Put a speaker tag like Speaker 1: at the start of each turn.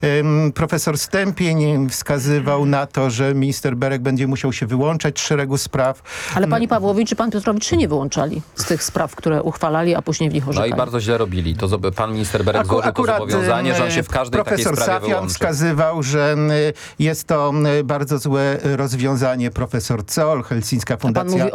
Speaker 1: Profesor Stępień wskazywał na to, że minister Berek będzie musiał się wyłączać z szeregu spraw.
Speaker 2: Ale pani Pawłowicz czy pan Piotrowicz się nie wyłączali z tych spraw, które uchwalali, a później w nich
Speaker 3: No
Speaker 2: orzekali.
Speaker 3: i bardzo źle robili. To pan minister Berek złożył to zobowiązanie, że on się w każdej takiej sprawie
Speaker 1: Profesor Safian
Speaker 3: wyłączy.
Speaker 1: wskazywał, że jest to bardzo złe rozwiązanie. Profesor Zoll, Helsińska Fundacja